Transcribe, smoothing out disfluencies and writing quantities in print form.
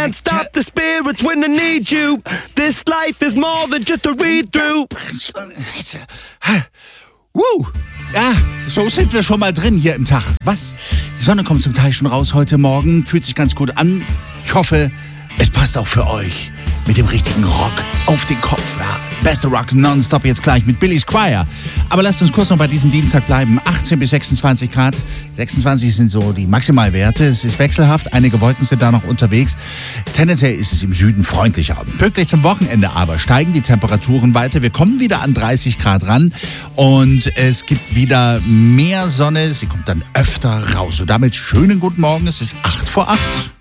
can't stop the spirits when I need you. This life is more than just a read-through. Ja, so sind wir schon mal drin hier im Tag. Was? Die Sonne kommt zum Teil schon raus heute Morgen. Fühlt sich ganz gut an. Ich hoffe, es passt auch für euch. Mit dem richtigen Rock auf den Kopf. Ja, beste Rock nonstop jetzt gleich mit Billy Squier. Aber lasst uns kurz noch bei diesem Dienstag bleiben. 18 bis 26 Grad. 26 sind so die Maximalwerte. Es ist wechselhaft. Einige Wolken sind da noch unterwegs. Tendenziell ist es im Süden freundlicher. Pünktlich zum Wochenende aber steigen die Temperaturen weiter. Wir kommen wieder an 30 Grad ran. Und es gibt wieder mehr Sonne. Sie kommt dann öfter raus. Und damit schönen guten Morgen. Es ist 8 vor 8.